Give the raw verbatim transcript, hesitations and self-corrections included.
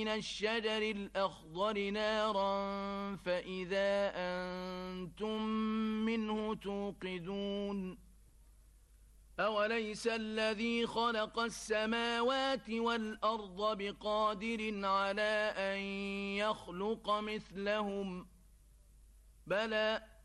من الشجر الأخضر نارا فإذا أنتم منه توقدون أوليس الذي خلق السماوات والأرض بقادر على أن يخلق مثلهم بلى